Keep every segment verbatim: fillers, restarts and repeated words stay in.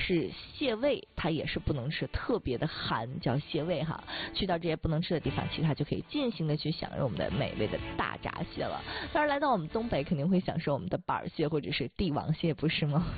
是蟹味，它也是不能吃，特别的寒，叫蟹味哈。去到这些不能吃的地方，其实它就可以尽情的去享用我们的美味的大闸蟹了。当然来到我们东北，肯定会享受我们的板蟹或者是帝王蟹，不是吗？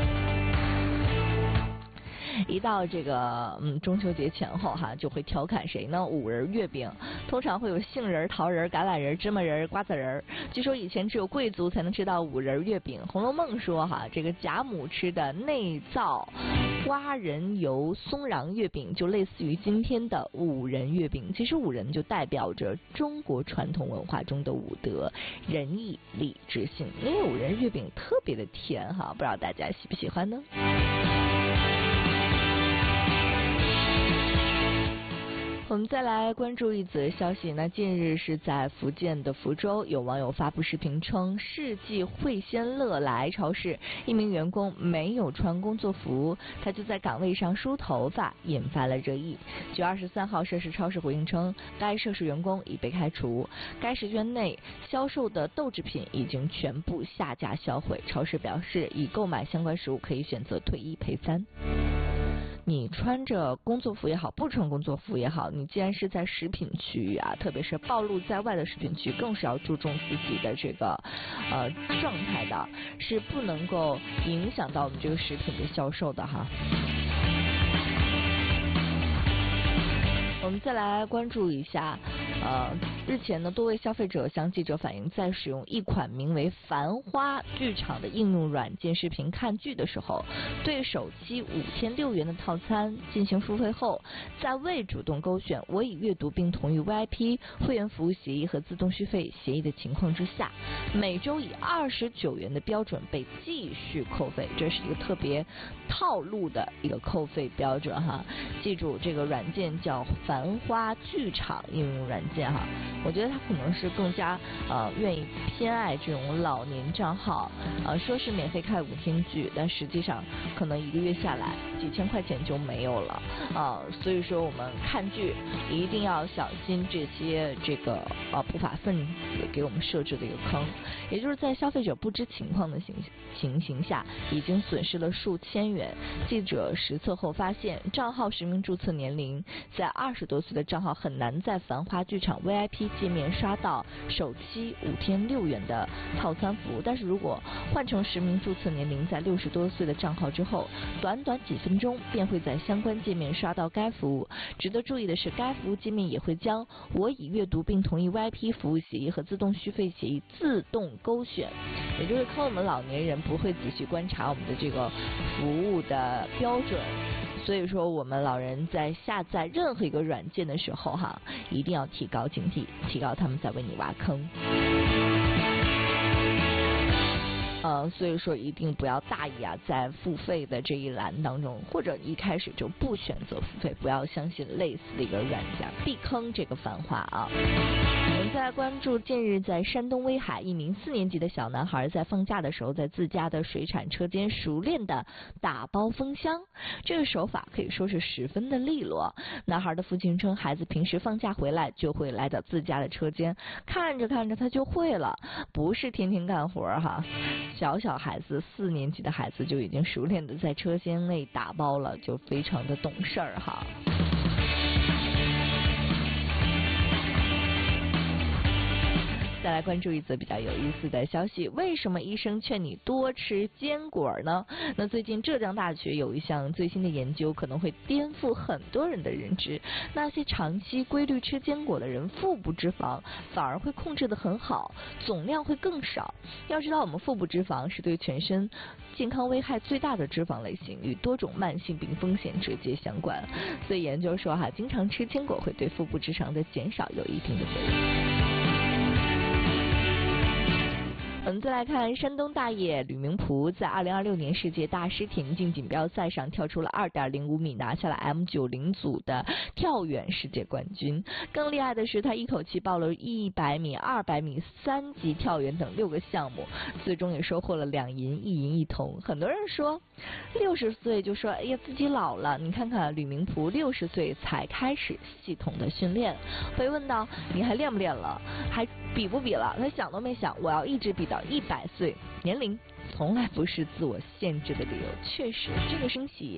一到这个嗯中秋节前后哈，就会调侃谁呢？五仁月饼，通常会有杏仁、桃仁、橄榄仁、芝麻仁、瓜子仁。据说以前只有贵族才能吃到五仁月饼。《红楼梦》说哈，这个贾母吃的内造花仁油松瓤月饼，就类似于今天的五仁月饼。其实五仁就代表着中国传统文化中的五德：仁义礼智信。因为五仁月饼特别的甜哈，不知道大家喜不喜欢呢？我们再来关注一则消息，那近日是在福建的福州，有网友发布视频称，世纪汇鲜乐来超市一名员工没有穿工作服，他就在岗位上梳头发，引发了热议。九月二十三号，涉事超市回应称，该涉事员工已被开除，该时间内销售的豆制品已经全部下架销毁。超市表示，已购买相关食物可以选择退一赔三。你穿着工作服也好，不穿工作服也好，你既然是在食品区域啊，特别是暴露在外的食品区，更是要注重自己的这个呃状态的，是不能够影响到我们这个食品的销售的哈。我们再来关注一下，呃，日前呢，多位消费者向记者反映，在使用一款名为“繁花剧场”的应用软件视频看剧的时候，对首期五天六元的套餐进行付费后，在未主动勾选我已阅读并同意 V I P 会员服务协议和自动续费协议的情况之下，每周以二十九元的标准被继续扣费，这是一个特别套路的一个扣费标准哈。记住，这个软件叫繁花剧场应用软件哈，我觉得它可能是更加呃愿意偏爱这种老年账号，呃说是免费看五天剧，但实际上可能一个月下来几千块钱就没有了啊、呃，所以说我们看剧一定要小心这些这个呃不法分子给我们设置的一个坑，也就是在消费者不知情况的情情形下，已经损失了数千元。记者实测后发现，账号实名注册年龄在二十多岁的账号很难在繁花剧场 V I P 界面刷到首期五天六元的套餐服务，但是如果换成实名注册年龄在六十多岁的账号之后，短短几分钟便会在相关界面刷到该服务。值得注意的是，该服务界面也会将我已阅读并同意 V I P 服务协议和自动续费协议自动勾选，也就是坑我们老年人不会仔细观察我们的这个服务的标准。所以说我们老人在下载任何一个软件的时候哈，一定要提高警惕，提高他们在为你挖坑。呃，所以说一定不要大意啊，在付费的这一栏当中，或者一开始就不选择付费，不要相信类似的一个软件，避坑这个繁华啊。我们再来关注，近日在山东威海，一名四年级的小男孩在放假的时候，在自家的水产车间熟练的打包封箱，这个手法可以说是十分的利落。男孩的父亲称，孩子平时放假回来就会来到自家的车间，看着看着他就会了，不是天天干活哈。小小孩子四年级的孩子就已经熟练的在车间内打包了，就非常的懂事儿哈。再来关注一则比较有意思的消息，为什么医生劝你多吃坚果呢？那最近浙江大学有一项最新的研究，可能会颠覆很多人的认知。那些长期规律吃坚果的人，腹部脂肪反而会控制得很好，总量会更少。要知道，我们腹部脂肪是对全身健康危害最大的脂肪类型，与多种慢性病风险直接相关。所以研究说哈，经常吃坚果会对腹部脂肪的减少有一定的作用。我们再来看山东大爷吕明璞在二零二六年世界大师田径锦标赛上跳出了二点零五米，拿下了 M 九十 组的跳远世界冠军。更厉害的是，他一口气报了一百米、二百米、三级跳远等六个项目，最终也收获了两银一银一铜。很多人说六十岁就说哎呀自己老了，你看看吕明璞六十岁才开始系统的训练。被问到你还练不练了，还比不比了，他想都没想，我要一直比到一百岁。年龄从来不是自我限制的理由，确实这个升息